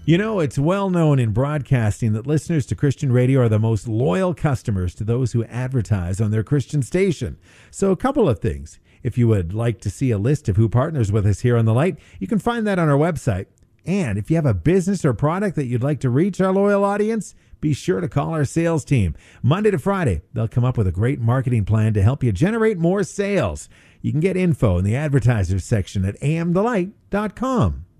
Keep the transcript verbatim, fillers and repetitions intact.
You know, it's well known in broadcasting that listeners to Christian radio are the most loyal customers to those who advertise on their Christian station. So a couple of things. If you would like to see a list of who partners with us here on The Light, you can find that on our website. And if you have a business or product that you'd like to reach our loyal audience, be sure to call our sales team. Monday to Friday, they'll come up with a great marketing plan to help you generate more sales. You can get info in the advertisers section at a m the light dot com.